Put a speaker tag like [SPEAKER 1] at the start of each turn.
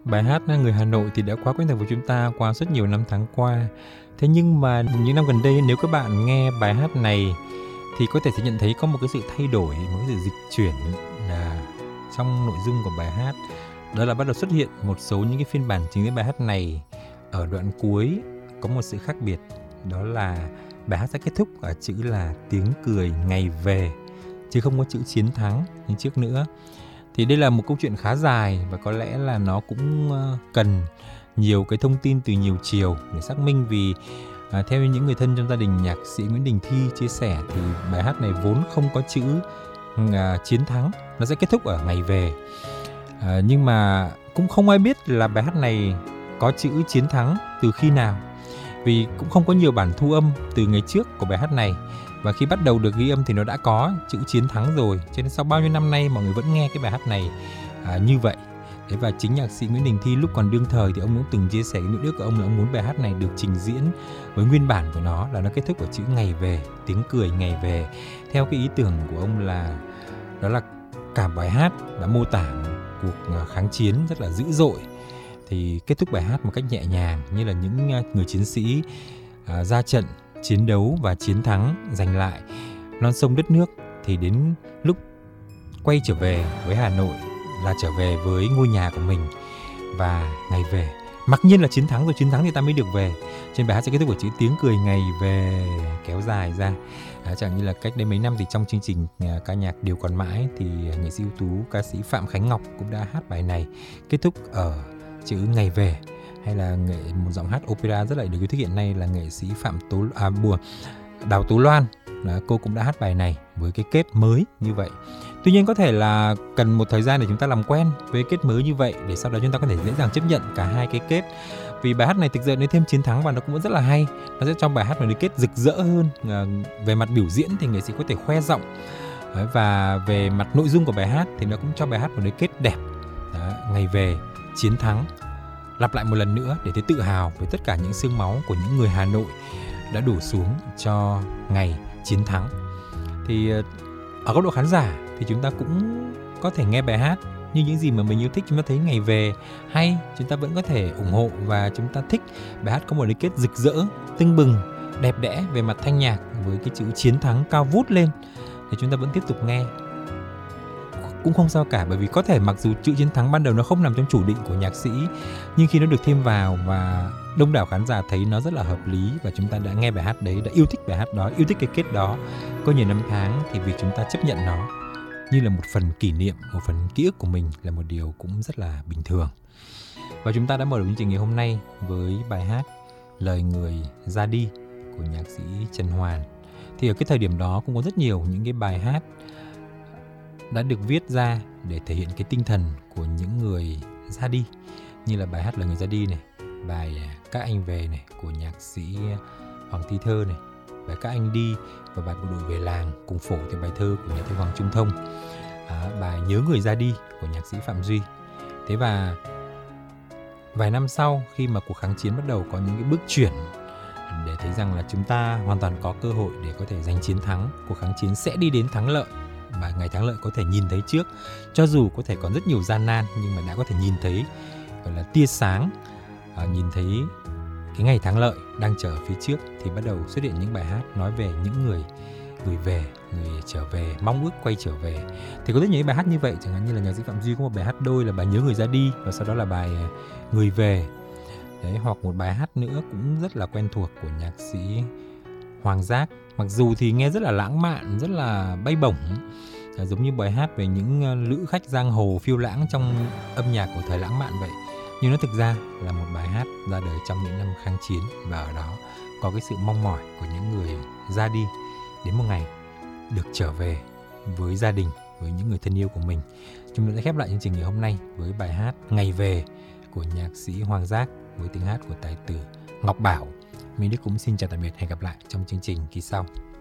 [SPEAKER 1] Bài hát Người Hà Nội thì đã quá quen thuộc với chúng ta qua rất nhiều năm tháng qua. Thế nhưng mà những năm gần đây, nếu các bạn nghe bài hát này thì có thể sẽ nhận thấy có một cái sự thay đổi, một cái sự dịch chuyển trong nội dung của bài hát. Đó là bắt đầu xuất hiện một số những cái phiên bản chính với bài hát này. Ở đoạn cuối có một sự khác biệt, đó là bài hát sẽ kết thúc ở chữ là tiếng cười ngày về, chứ không có chữ chiến thắng như trước nữa. Thì đây là một câu chuyện khá dài và có lẽ là nó cũng cần nhiều cái thông tin từ nhiều chiều để xác minh, vì theo những người thân trong gia đình nhạc sĩ Nguyễn Đình Thi chia sẻ thì bài hát này vốn không có chữ chiến thắng, nó sẽ kết thúc ở ngày về. Nhưng mà cũng không ai biết là bài hát này có chữ chiến thắng từ khi nào, vì cũng không có nhiều bản thu âm từ ngày trước của bài hát này. Và khi bắt đầu được ghi âm thì nó đã có chữ chiến thắng rồi, cho nên sau bao nhiêu năm nay mọi người vẫn nghe cái bài hát này như vậy. Đấy, và chính nhạc sĩ Nguyễn Đình Thi lúc còn đương thời thì ông cũng từng chia sẻ cái nguyện ước của ông là ông muốn bài hát này được trình diễn với nguyên bản của nó là nó kết thúc ở chữ ngày về, tiếng cười ngày về. Theo cái ý tưởng của ông là đó là cả bài hát đã mô tả một cuộc kháng chiến rất là dữ dội, thì kết thúc bài hát một cách nhẹ nhàng như là những người chiến sĩ ra trận chiến đấu và chiến thắng, giành lại non sông đất nước. Thì đến lúc quay trở về với Hà Nội là trở về với ngôi nhà của mình và ngày về. Mặc nhiên là chiến thắng rồi, chiến thắng thì ta mới được về. Trên bài hát sẽ kết thúc với chữ tiếng cười ngày về kéo dài ra. Chẳng như là cách đây mấy năm thì trong chương trình ca nhạc Điều Còn Mãi thì nghệ sĩ ưu tú ca sĩ Phạm Khánh Ngọc cũng đã hát bài này kết thúc ở chữ ngày về. Hay là một giọng hát opera rất là được yêu thích hiện nay là nghệ sĩ Đào Tố Loan, cô cũng đã hát bài này với cái kết mới như vậy. Tuy nhiên có thể là cần một thời gian để chúng ta làm quen với kết mới như vậy, để sau đó chúng ta có thể dễ dàng chấp nhận cả hai cái kết. Vì bài hát này thực sự nếu thêm chiến thắng vào nó cũng rất là hay, nó sẽ cho bài hát một cái kết rực rỡ hơn. Về mặt biểu diễn thì nghệ sĩ có thể khoe giọng, và về mặt nội dung của bài hát thì nó cũng cho bài hát một cái kết đẹp. Ngày về, chiến thắng, lặp lại một lần nữa để thấy tự hào với tất cả những xương máu của những người Hà Nội đã đổ xuống cho ngày chiến thắng. Thì ở góc độ khán giả thì chúng ta cũng có thể nghe bài hát như những gì mà mình yêu thích. Chúng ta thấy ngày về hay, chúng ta vẫn có thể ủng hộ và chúng ta thích bài hát có một cái kết rực rỡ, tưng bừng, đẹp đẽ về mặt thanh nhạc với cái chữ chiến thắng cao vút lên, thì chúng ta vẫn tiếp tục nghe. Cũng không sao cả, bởi vì có thể mặc dù chữ chiến thắng ban đầu nó không nằm trong chủ định của nhạc sĩ, nhưng khi nó được thêm vào và đông đảo khán giả thấy nó rất là hợp lý và chúng ta đã nghe bài hát đấy, đã yêu thích bài hát đó, yêu thích cái kết đó có nhiều năm tháng, thì việc chúng ta chấp nhận nó như là một phần kỷ niệm, một phần ký ức của mình là một điều cũng rất là bình thường. Và chúng ta đã mở đầu chương trình ngày hôm nay với bài hát Lời Người Ra Đi của nhạc sĩ Trần Hoàn. Thì ở cái thời điểm đó cũng có rất nhiều những cái bài hát đã được viết ra để thể hiện cái tinh thần của những người ra đi, như là bài hát Lời Người Ra Đi này, bài Các Anh Về này của nhạc sĩ Hoàng Thi Thơ này, bài Các Anh Đi và bài Bộ Đội Về Làng cùng phổ thì bài thơ của nhà thơ Hoàng Trung Thông, bài Nhớ Người Ra Đi của nhạc sĩ Phạm Duy. Thế và vài năm sau, khi mà cuộc kháng chiến bắt đầu có những cái bước chuyển để thấy rằng là chúng ta hoàn toàn có cơ hội để có thể giành chiến thắng, cuộc kháng chiến sẽ đi đến thắng lợi, và ngày thắng lợi có thể nhìn thấy trước, cho dù có thể còn rất nhiều gian nan nhưng mà đã có thể nhìn thấy gọi là tia sáng, nhìn thấy cái ngày thắng lợi đang chờ phía trước, thì bắt đầu xuất hiện những bài hát nói về những người về, người trở về, mong ước quay trở về. Thì có rất nhiều bài hát như vậy, chẳng hạn như là nhạc sĩ Phạm Duy có một bài hát đôi là bài Nhớ Người Ra Đi và sau đó là bài Người Về. Đấy, hoặc một bài hát nữa cũng rất là quen thuộc của nhạc sĩ Hoàng Giác, mặc dù thì nghe rất là lãng mạn, rất là bay bổng, giống như bài hát về những lữ khách giang hồ phiêu lãng trong âm nhạc của thời lãng mạn vậy. Nhưng nó thực ra là một bài hát ra đời trong những năm kháng chiến, và ở đó có cái sự mong mỏi của những người ra đi đến một ngày được trở về với gia đình, với những người thân yêu của mình. Chúng ta sẽ khép lại chương trình ngày hôm nay với bài hát Ngày Về của nhạc sĩ Hoàng Giác với tiếng hát của tài tử Ngọc Bảo. Mình Đức cũng xin chào tạm biệt, hẹn gặp lại trong chương trình kỳ sau.